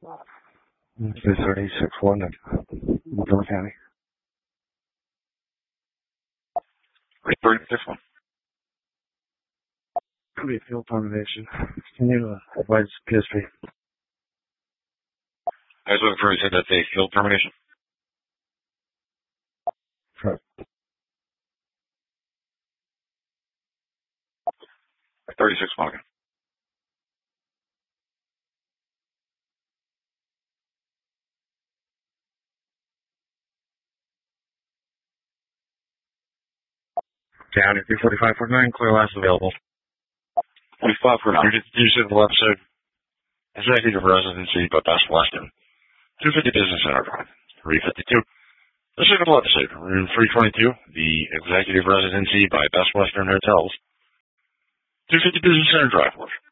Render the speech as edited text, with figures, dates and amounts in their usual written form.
It's 36-1 in Montgomery County. 36-1. Could be a field termination. Can you advise PSP? I was looking for, you said that's a field termination? Correct. 36-1 again. County 345-49, clear last available. 45 for 9. You said the left side. Executive residency, but Best Western. 250 Business Center Drive. 352. The signal left side. Room 322, the executive residency by Best Western Hotels. 250 Business Center Drive.